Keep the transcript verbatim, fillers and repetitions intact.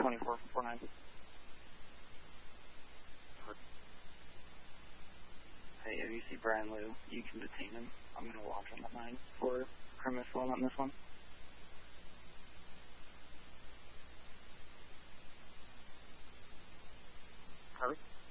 twenty-four forty-nine. Hey, if you see Brian Liu, you can detain him. I'm going to watch on that nine for criminal assault on this one. Harvey?